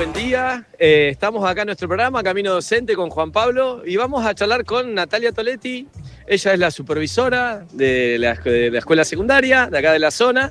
buen día. Estamos acá en nuestro programa Camino Docente con Juan Pablo y vamos a charlar con Natalia Toletti. Ella es la supervisora de la escuela secundaria de acá de la zona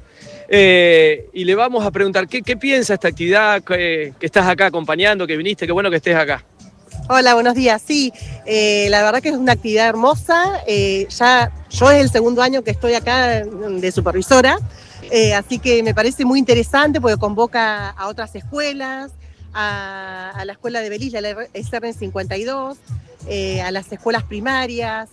y le vamos a preguntar qué piensa esta actividad que estás acá acompañando, que viniste, qué bueno que estés acá. Hola, buenos días. Sí, la verdad que es una actividad hermosa. Ya yo es el segundo año que estoy acá de supervisora, así que me parece muy interesante porque convoca a otras escuelas, a la escuela de Belisle, a la SRN 52, a las escuelas primarias.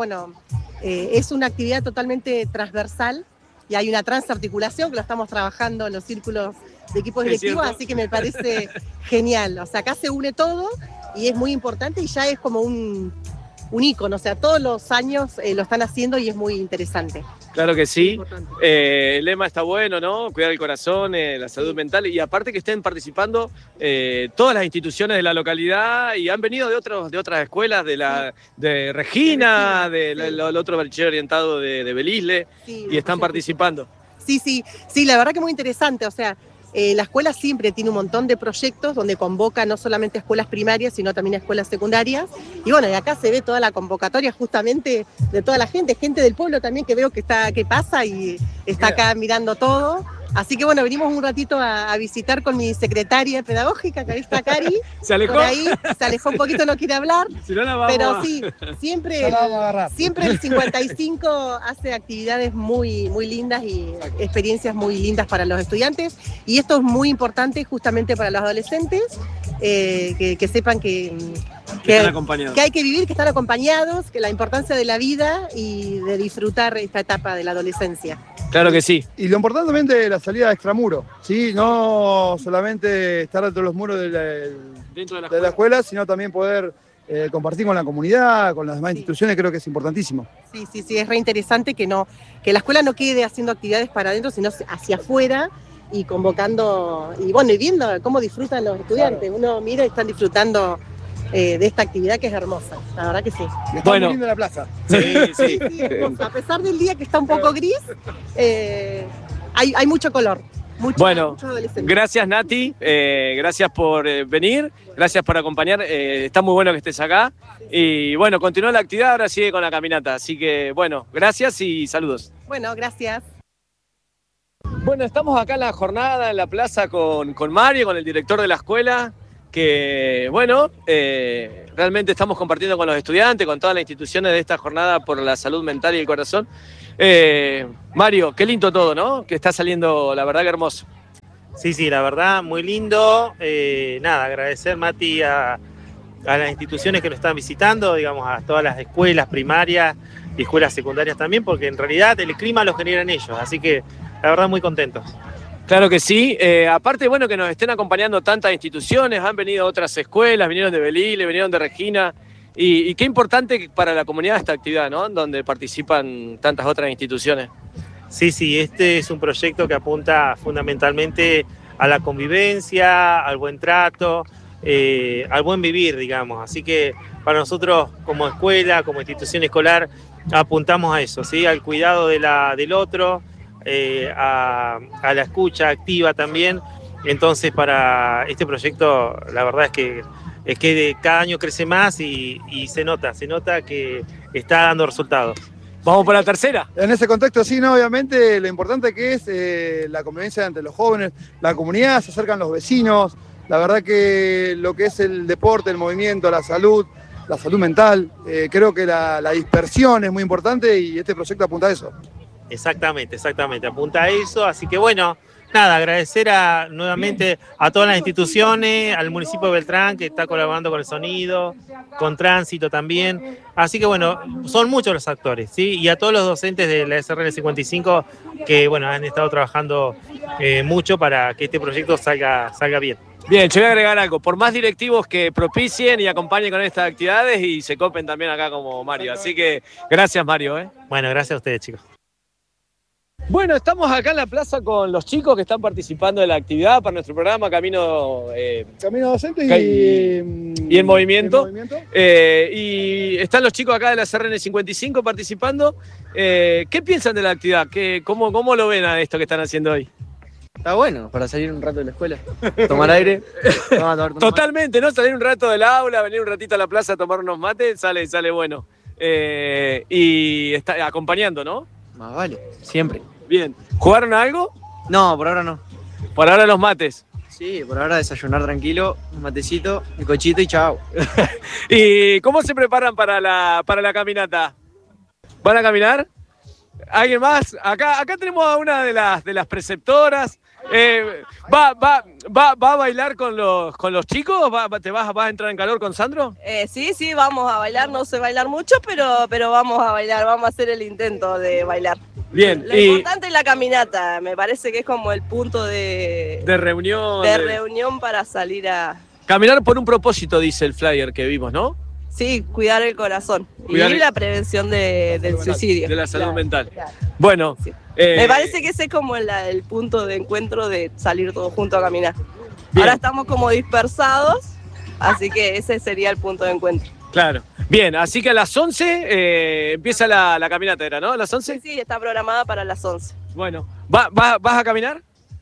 Es una actividad totalmente transversal y hay una transarticulación que lo estamos trabajando en los círculos de equipos directivos, así que me parece genial. O sea, acá se une todo y es muy importante y ya es como un ícono, o sea, todos los años lo están haciendo y es muy interesante. Claro que sí, el lema está bueno, ¿no? Cuidar el corazón, la salud mental y aparte que estén participando todas las instituciones de la localidad y han venido de otras escuelas, de Regina, del otro bachiller orientado de Belisle y están participando. Sí, la verdad que muy interesante, o sea, la escuela siempre tiene un montón de proyectos donde convoca no solamente a escuelas primarias, sino también a escuelas secundarias. Y bueno, y acá se ve toda la convocatoria justamente de toda la gente del pueblo también que veo que pasa y está acá mirando todo. Así que bueno, venimos un ratito a visitar con mi secretaria pedagógica, que ahí está Cari. ¿Se alejó? Por ahí, se alejó un poquito, no quiere hablar. Si no la vamos pero sí, siempre el 55 hace actividades muy, muy lindas y experiencias muy lindas para los estudiantes. Y esto es muy importante justamente para los adolescentes, que sepan que hay que vivir, que están acompañados, que la importancia de la vida y de disfrutar esta etapa de la adolescencia. Claro que sí. Y lo importante también de la salida de extramuro, ¿sí? No solamente estar dentro de los muros de la escuela, sino también poder compartir con la comunidad, con las demás instituciones, creo que es importantísimo. Sí, es re interesante que la escuela no quede haciendo actividades para adentro, sino hacia afuera y convocando, y viendo cómo disfrutan los estudiantes. Claro. Uno mira y están disfrutando de esta actividad que es hermosa, la verdad que sí. Está muy linda la plaza. Sí, a pesar del día que está un poco gris, hay mucho color. Mucho gracias Nati, gracias por venir, gracias por acompañar, está muy bueno que estés acá y bueno, continúa la actividad, ahora sigue con la caminata, así que bueno, gracias y saludos. Bueno, gracias. Bueno, estamos acá en la jornada, en la plaza con Mario, con el director de la escuela, que bueno, realmente estamos compartiendo con los estudiantes, con todas las instituciones de esta jornada por la salud mental y el corazón. Mario, qué lindo todo, ¿no? Que está saliendo, la verdad que hermoso. Sí, la verdad, muy lindo. Agradecer, Mati, a las instituciones que nos están visitando, digamos, a todas las escuelas primarias y escuelas secundarias también, porque en realidad el clima lo generan ellos, así que la verdad muy contentos. Claro que sí, aparte bueno que nos estén acompañando tantas instituciones, han venido otras escuelas, vinieron de Belisle, vinieron de Regina, y qué importante para la comunidad esta actividad, ¿no? Donde participan tantas otras instituciones. Sí, este es un proyecto que apunta fundamentalmente a la convivencia, al buen trato, al buen vivir, digamos, así que para nosotros como escuela, como institución escolar, apuntamos a eso, ¿sí? Al cuidado del otro, a la escucha activa también. Entonces para este proyecto la verdad es que cada año crece más y se nota que está dando resultados. Vamos por la tercera. En ese contexto sí, ¿no? Obviamente lo importante que es la convivencia entre los jóvenes, la comunidad, se acercan los vecinos, la verdad que lo que es el deporte, el movimiento, la salud mental, creo que la dispersión es muy importante y este proyecto apunta a eso. Exactamente, apunta a eso, así que bueno, agradecer nuevamente a todas las instituciones, al municipio de Beltrán que está colaborando con el sonido, con Tránsito también, así que bueno, son muchos los actores, ¿sí? Y a todos los docentes de la SRN 55 que bueno, han estado trabajando mucho para que este proyecto salga bien. Bien, yo voy a agregar algo, por más directivos que propicien y acompañen con estas actividades y se copen también acá como Mario, así que gracias Mario. Bueno, gracias a ustedes chicos. Bueno, estamos acá en la plaza con los chicos que están participando de la actividad para nuestro programa Camino Docente y en Movimiento. Y están los chicos acá de la SRN 55 participando. ¿Qué piensan de la actividad? ¿Cómo lo ven a esto que están haciendo hoy? Está bueno para salir un rato de la escuela, tomar aire. Tomar Totalmente, ¿no? Salir un rato del aula, venir un ratito a la plaza a tomar unos mates, sale bueno. Y está acompañando, ¿no? Más vale, siempre. Bien. ¿Jugaron algo? No, por ahora no. Por ahora los mates. Sí, por ahora desayunar tranquilo, un matecito, un cochito y chao. ¿Y cómo se preparan para la caminata? ¿Van a caminar? ¿Alguien más? Acá tenemos a una de las preceptoras. ¿Va a bailar con los chicos? ¿Vas a entrar en calor con Sandro? Sí, vamos a bailar, no sé bailar mucho, pero vamos a bailar, vamos a hacer el intento de bailar. Bien. Lo importante es la caminata, me parece que es como el punto de reunión. De reunión para salir a... Caminar por un propósito, dice el flyer que vimos, ¿no? Sí, cuidar el corazón y la prevención del suicidio. De la salud mental. Claro. Bueno. Sí. Me parece que ese es como el punto de encuentro de salir todos juntos a caminar. Bien. Ahora estamos como dispersados, así que ese sería el punto de encuentro. Claro. Bien, así que a las 11 empieza la caminata, ¿era, no? ¿A las 11? Sí, está programada para las 11. Bueno, ¿vas a caminar?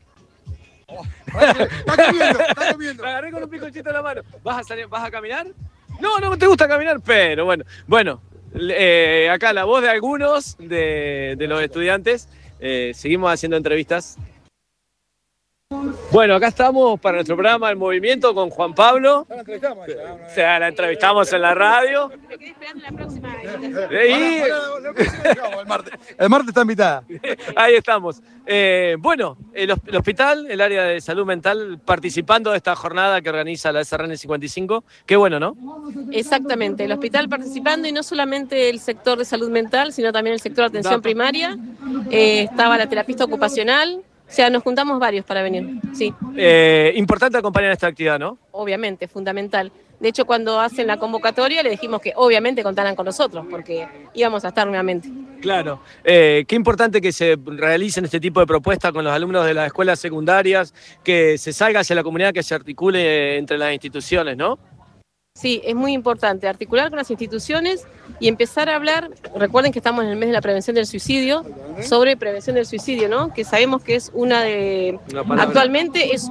Está comiendo. Me agarré con un picochito en la mano. ¿Vas a caminar? No te gusta caminar, pero bueno. Acá la voz de algunos de los estudiantes. Seguimos haciendo entrevistas. Bueno, acá estamos para nuestro programa El Movimiento con Juan Pablo. La entrevistamos en la radio. Me quedé esperando la próxima. El martes está invitada. Ahí estamos. Bueno, el hospital, el área de salud mental, participando de esta jornada que organiza la SRN 55. Qué bueno, ¿no? Exactamente, el hospital participando y no solamente el sector de salud mental, sino también el sector de atención primaria. Estaba la terapista ocupacional. O sea, nos juntamos varios para venir, sí. Importante acompañar esta actividad, ¿no? Obviamente, fundamental. De hecho, cuando hacen la convocatoria le dijimos que obviamente contaran con nosotros, porque íbamos a estar nuevamente. Claro. Qué importante que se realicen este tipo de propuestas con los alumnos de las escuelas secundarias, que se salga hacia la comunidad, que se articule entre las instituciones, ¿no? Sí, es muy importante articular con las instituciones y empezar a hablar, recuerden que estamos en el mes de la prevención del suicidio, sobre prevención del suicidio, ¿no? Que sabemos que es actualmente es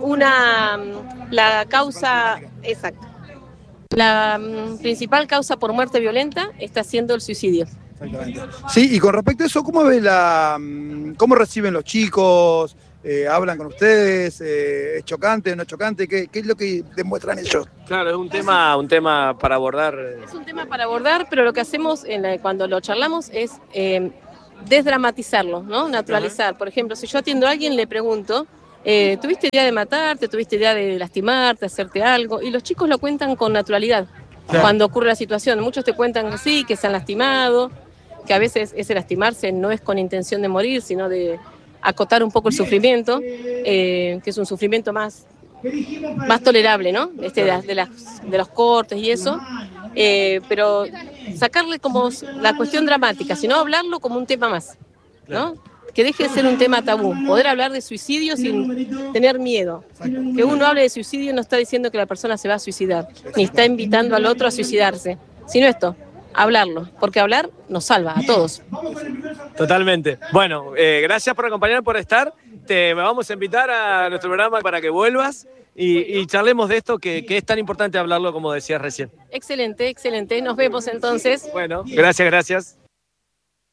la causa, exacto, la principal causa por muerte violenta está siendo el suicidio. Exactamente. Sí, y con respecto a eso, ¿cómo cómo reciben los chicos? ¿Hablan con ustedes? ¿Es chocante, no es chocante? ¿Qué es lo que demuestran ellos? Claro, es un tema para abordar. Es un tema para abordar, pero lo que hacemos cuando lo charlamos es desdramatizarlo, ¿no? Naturalizar. Por ejemplo, si yo atiendo a alguien, le pregunto, ¿tuviste idea de matarte? ¿Tuviste idea de lastimarte, hacerte algo? Y los chicos lo cuentan con naturalidad. Claro. Cuando ocurre la situación, muchos te cuentan que sí, que se han lastimado, que a veces ese lastimarse no es con intención de morir, sino de acotar un poco el sufrimiento, que es un sufrimiento más tolerable, ¿no? De los cortes y eso, pero sacarle como la cuestión dramática, sino hablarlo como un tema más, ¿no? Que deje de ser un tema tabú, poder hablar de suicidio sin tener miedo. Que uno hable de suicidio no está diciendo que la persona se va a suicidar, ni está invitando al otro a suicidarse, sino esto, hablarlo, porque hablar nos salva a todos. Totalmente. Bueno, gracias por acompañarnos, por estar. Me vamos a invitar a nuestro programa para que vuelvas y charlemos de esto que es tan importante hablarlo como decías recién. Excelente, excelente. Nos vemos entonces. Bueno, gracias.